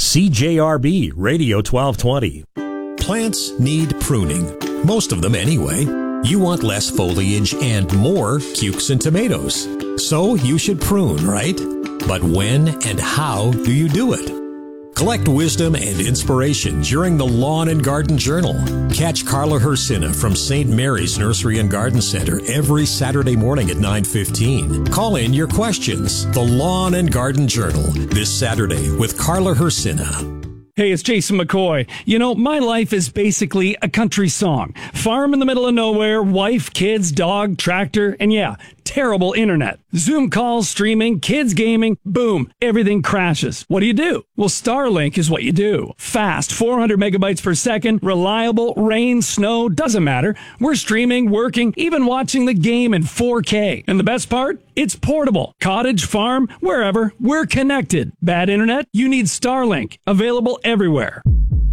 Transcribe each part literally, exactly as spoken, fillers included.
C J R B Radio twelve twenty. Plants need pruning. Most of them anyway. You want less foliage and more cukes and tomatoes. So you should prune, right? But when and how do you do it? Collect wisdom and inspiration during the Lawn and Garden Journal. Catch Carla Hersina from Saint Mary's Nursery and Garden Center every Saturday morning at nine fifteen. Call in your questions. The Lawn and Garden Journal this Saturday with Carla Hersina. Hey, it's Jason McCoy. You know, my life is basically a country song. Farm in the middle of nowhere, wife, kids, dog, tractor, and yeah, terrible internet. Zoom calls, streaming, kids gaming, boom, everything crashes. What do you do? Well, Starlink is what you do. Fast, four hundred megabytes per second, reliable, rain, snow, doesn't matter. We're streaming, working, even watching the game in four K. And the best part? It's portable. Cottage, farm, wherever, we're connected. Bad internet? You need Starlink. Available everywhere.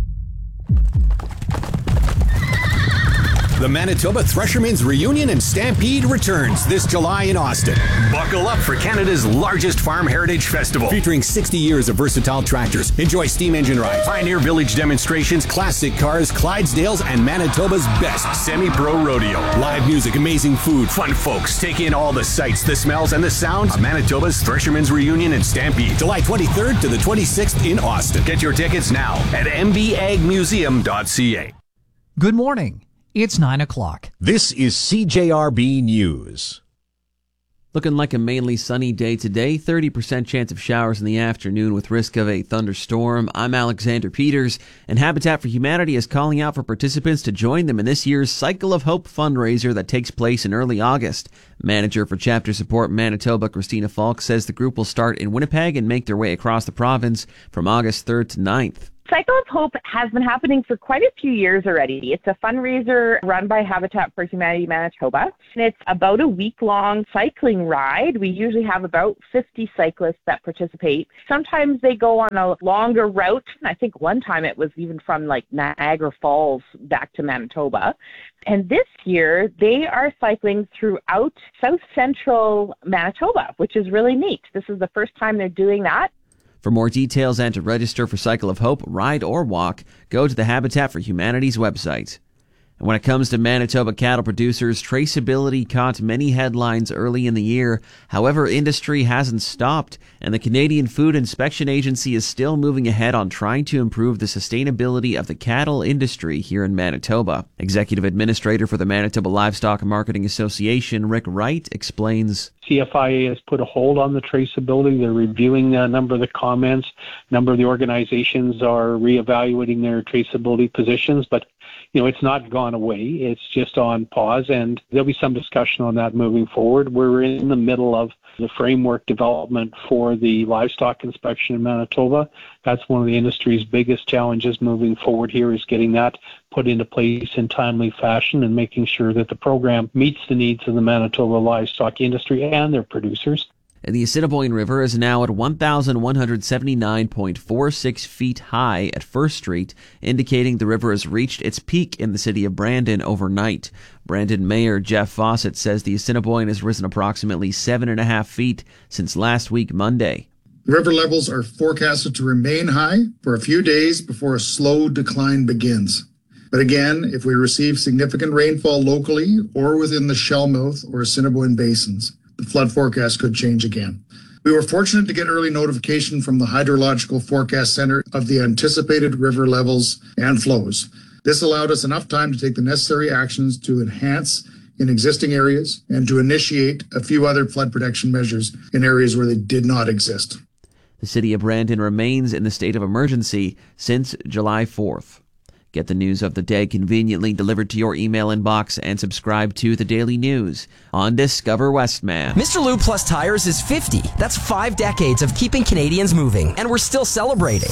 The Manitoba Threshermen's Reunion and Stampede returns this July in Austin. Buckle up for Canada's largest farm heritage festival. Featuring sixty years of versatile tractors. Enjoy steam engine rides, Pioneer Village demonstrations, classic cars, Clydesdales, and Manitoba's best semi-pro rodeo. Live music, amazing food, fun folks. Take in all the sights, the smells, and the sounds of Manitoba's Threshermen's Reunion and Stampede. July twenty-third to the twenty-sixth in Austin. Get your tickets now at m b ag museum dot c a. Good morning. It's nine o'clock. This is C J R B News. Looking like a mainly sunny day today, thirty percent chance of showers in the afternoon with risk of a thunderstorm. I'm Alexander Peters, and Habitat for Humanity is calling out for participants to join them in this year's Cycle of Hope fundraiser that takes place in early August. Manager for Chapter Support Manitoba, Christina Falk, says the group will start in Winnipeg and make their way across the province from August third to ninth. Cycle of Hope has been happening for quite a few years already. It's a fundraiser run by Habitat for Humanity Manitoba, and it's about a week-long cycling ride. We usually have about fifty cyclists that participate. Sometimes they go on a longer route. I think one time it was even from like Niagara Falls back to Manitoba. And this year, they are cycling throughout South Central Manitoba, which is really neat. This is the first time they're doing that. For more details and to register for Cycle of Hope, ride or walk, go to the Habitat for Humanity's website. And when it comes to Manitoba cattle producers, traceability caught many headlines early in the year. However, industry hasn't stopped, and the Canadian Food Inspection Agency is still moving ahead on trying to improve the sustainability of the cattle industry here in Manitoba. Executive Administrator for the Manitoba Livestock Marketing Association, Rick Wright, explains. C F I A has put a hold on the traceability. They're reviewing a number of the comments. A number of the organizations are reevaluating their traceability positions, but you know, it's not gone away. It's just on pause, and there'll be some discussion on that moving forward. We're in the middle of the framework development for the livestock inspection in Manitoba. That's one of the industry's biggest challenges moving forward here, is getting that put into place in timely fashion and making sure that the program meets the needs of the Manitoba livestock industry and their producers. And the Assiniboine River is now at one thousand one hundred seventy-nine point four six feet high at First Street, indicating the river has reached its peak in the city of Brandon overnight. Brandon Mayor Jeff Fawcett says the Assiniboine has risen approximately seven and a half feet since last week Monday. River levels are forecasted to remain high for a few days before a slow decline begins. But again, if we receive significant rainfall locally or within the Shellmouth or Assiniboine basins, the flood forecast could change again. We were fortunate to get early notification from the Hydrological Forecast Center of the anticipated river levels and flows. This allowed us enough time to take the necessary actions to enhance in existing areas and to initiate a few other flood protection measures in areas where they did not exist. The city of Brandon remains in the state of emergency since July fourth. Get the news of the day conveniently delivered to your email inbox and subscribe to the Daily News on Discover Westman. Mister Lube Plus Tires is fifty. That's five decades of keeping Canadians moving, and we're still celebrating.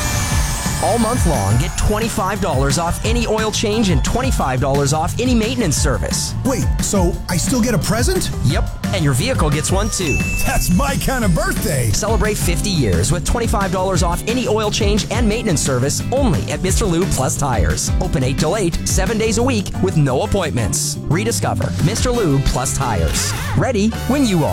All month long, get twenty-five dollars off any oil change and twenty-five dollars off any maintenance service. Wait, so I still get a present? Yep, and your vehicle gets one too. That's my kind of birthday. Celebrate fifty years with twenty-five dollars off any oil change and maintenance service only at Mister Lube Plus Tires. Open eight till eight, seven days a week with no appointments. Rediscover Mister Lube Plus Tires. Ready when you are.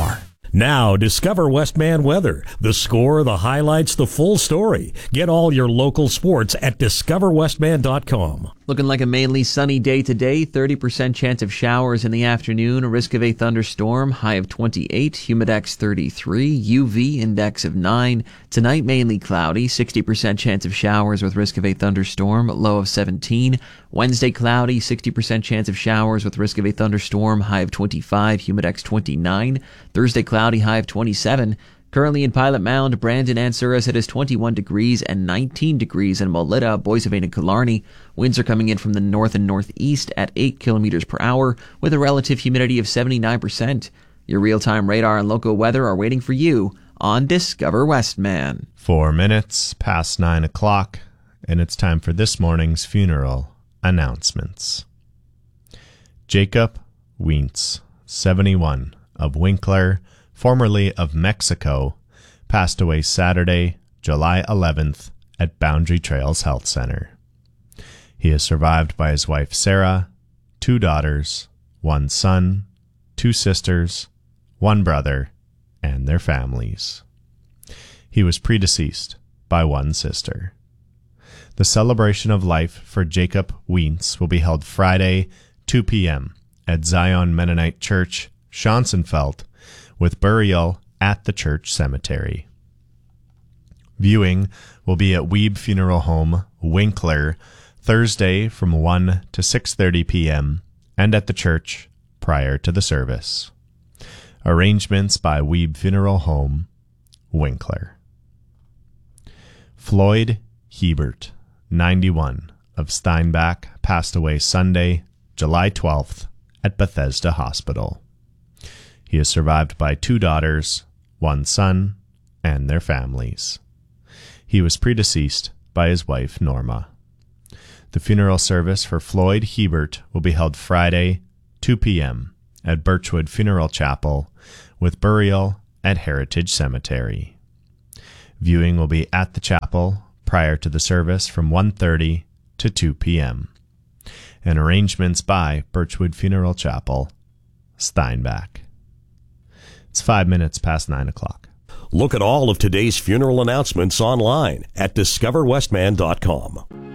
Now, discover Westman Weather. The score, the highlights, the full story. Get all your local sports at discover westman dot com. Looking like a mainly sunny day today. thirty percent chance of showers in the afternoon. A risk of a thunderstorm. High of twenty-eight. Humidex thirty-three. U V index of nine. Tonight mainly cloudy. sixty percent chance of showers with risk of a thunderstorm. Low of seventeen. Wednesday cloudy. sixty percent chance of showers with risk of a thunderstorm. High of twenty-five. Humidex twenty-nine. Thursday cloudy. High of twenty-seven. Currently in Pilot Mound, Brandon and Surus, it is twenty-one degrees and nineteen degrees in Molita, Boissevain and Killarney. Winds are coming in from the north and northeast at eight kilometers per hour with a relative humidity of seventy-nine percent. Your real-time radar and local weather are waiting for you on Discover Westman. Four minutes past nine o'clock, and it's time for this morning's funeral announcements. Jacob Wientz, seventy-one, of Winkler, formerly of Mexico, passed away Saturday, July eleventh, at Boundary Trails Health Center. He is survived by his wife Sarah, two daughters, one son, two sisters, one brother, and their families. He was predeceased by one sister. The celebration of life for Jacob Wientz will be held Friday, two p.m. at Zion Mennonite Church, Schonsenfeld, with burial at the church cemetery. Viewing will be at Weeb Funeral Home, Winkler, Thursday from one to six thirty p.m. and at the church prior to the service. Arrangements by Weeb Funeral Home, Winkler. Floyd Hebert, ninety-one, of Steinbach, passed away Sunday, July twelfth, at Bethesda Hospital. He is survived by two daughters, one son, and their families. He was predeceased by his wife, Norma. The funeral service for Floyd Hebert will be held Friday, two p.m. at Birchwood Funeral Chapel, with burial at Heritage Cemetery. Viewing will be at the chapel prior to the service from one thirty to two p.m. And arrangements by Birchwood Funeral Chapel, Steinbach. It's five minutes past nine o'clock. Look at all of today's funeral announcements online at discover westman dot com.